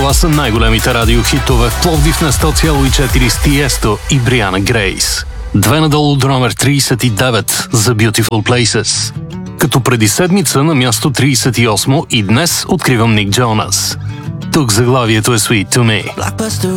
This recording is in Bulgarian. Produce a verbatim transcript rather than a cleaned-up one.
Това са най-големите радиохитове в Пловдив на сто цяло и четири с Тиесто и Бриана Грейс. Две надолу до номер трийсет и девет за Beautiful Places. Като преди седмица на място трийсет и осмо и днес откривам Ник Джонас. Тук заглавието е Sweet to Me.